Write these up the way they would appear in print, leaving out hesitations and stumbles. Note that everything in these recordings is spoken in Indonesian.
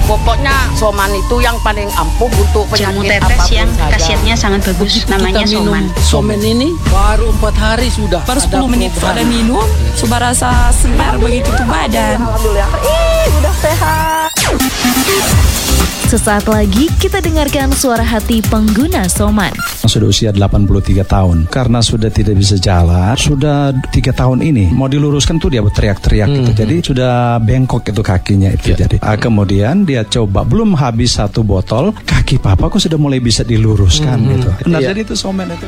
Pokoknya Soman itu yang paling ampuh untuk Jamu penyakit tetes apapun yang saja. khasiatnya sangat bagus, namanya Soman. Soman ini baru 4 hari sudah. Baru 10 menit pada minum, sudah rasa segar begitu tuh badan. Alhamdulillah. Udah sehat. Sesaat lagi kita dengarkan suara hati pengguna Soman. Sudah usia 83 tahun. Karena sudah tidak bisa jalan, sudah 3 tahun ini mau diluruskan tuh dia berteriak-teriak gitu. Jadi sudah bengkok itu kakinya itu. Jadi kemudian dia coba, belum habis 1 botol, kaki papa kok sudah mulai bisa diluruskan gitu. Benar, jadi itu Soman itu.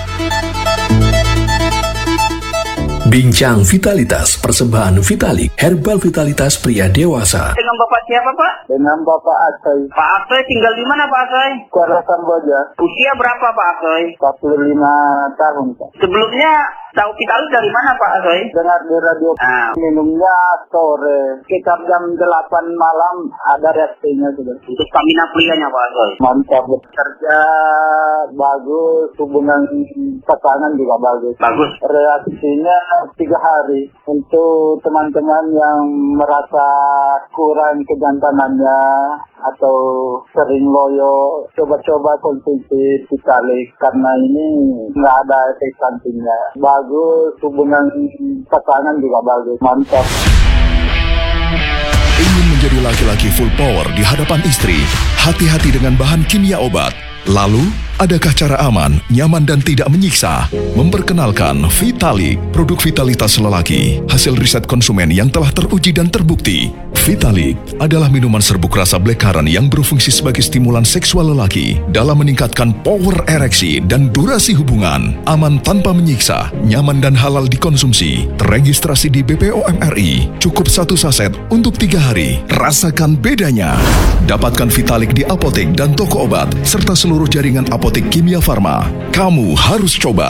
Bincang Vitalitas, persembahan Vitalik, herbal vitalitas pria dewasa. Dengan Bapak siapa, Pak? Dengan Bapak Asoy. Pak Asoy tinggal di mana, Pak Asoy? Kuala Samboja. Usia berapa, Pak Asoy? 45 tahun, Pak. Sebelumnya tahu Vitalik dari mana, Pak Asoy? Dengar di radio. Minumnya sore. Sekitar jam 8 malam ada reaksinya sudah. Itu stamina prianya, Pak Asoy. Mantap. Kerja bagus, hubungan pasangan juga bagus. Bagus. Reaksinya 3 hari. Untuk teman-teman yang merasa kurang kejantanannya atau sering loyo, coba-coba konsumsi Vitalik karena ini nggak ada efek sampingnya. Bagus, hubungan pasangan juga bagus. Mantap. Ingin menjadi laki-laki full power di hadapan istri? Hati-hati dengan bahan kimia obat. Lalu, adakah cara aman, nyaman dan tidak menyiksa? Memperkenalkan Vitalik, produk vitalitas lelaki, hasil riset konsumen yang telah teruji dan terbukti. Vitalik adalah minuman serbuk rasa blackcurrant yang berfungsi sebagai stimulan seksual lelaki dalam meningkatkan power ereksi dan durasi hubungan. Aman tanpa menyiksa, nyaman dan halal dikonsumsi. Terregistrasi di BPOM RI. Cukup 1 saset untuk 3 hari. Rasakan bedanya. Dapatkan Vitalik di apotek dan toko obat serta seluruh jaringan apotek Kimia Farma. Kamu harus coba.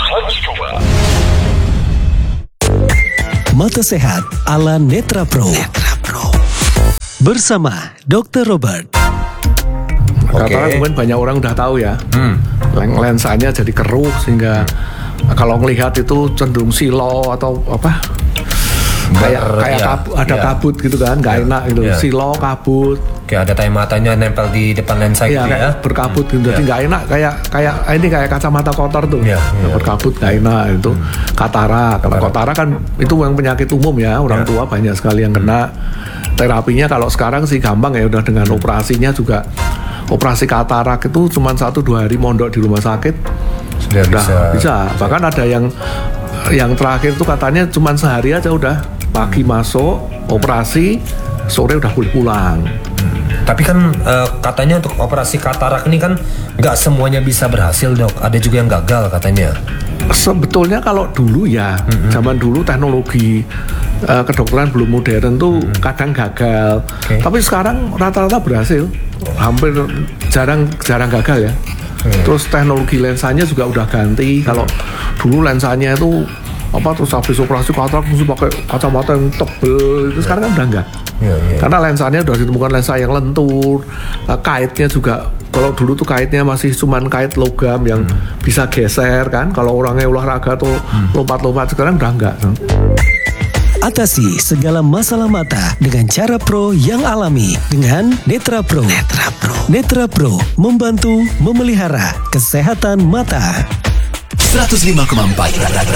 Mata Sehat ala Netra Pro. Bersama Dr. Robert. Karena kemudian banyak orang udah tahu ya, lensanya jadi keruh sehingga kalau ngelihat itu cenderung silo atau apa, kayak kabut gitu kan, nggak enak gitu, silo kabut. Kayak ada tai matanya nempel di depan lensa gitu ya. Berkabut gitu, jadi nggak enak, kayak kacamata kotor tuh, berkabut nggak enak itu. Katarak, kalau katarak kan itu yang penyakit umum ya, orang tua banyak sekali yang kena. Terapinya kalau sekarang sih gampang ya, udah dengan operasinya juga. Operasi katarak itu cuma 1-2 hari mondok di rumah sakit sudah bisa. Bahkan ada yang terakhir tuh katanya cuma sehari aja udah, pagi masuk operasi, sore udah boleh pulang. Tapi kan katanya untuk operasi katarak ini kan nggak semuanya bisa berhasil, Dok. Ada juga yang gagal katanya. Sebetulnya kalau dulu ya, zaman dulu teknologi kedokteran belum modern tuh kadang gagal. Tapi sekarang rata-rata berhasil. Hampir jarang gagal ya. Terus teknologi lensanya juga udah ganti. Kalau dulu lensanya itu terus habis operasi katarak mesti pakai kacamata yang tebel, itu sekarang kan udah enggak. Karena lensanya udah ditemukan lensa yang lentur, kaitnya juga, kalau dulu tuh kaitnya masih cuman kait logam yang bisa geser kan, kalau orangnya olahraga tuh lompat-lompat, sekarang udah enggak. Atasi segala masalah mata dengan cara pro yang alami dengan Netra Pro. Netra Pro membantu memelihara kesehatan mata. 105,4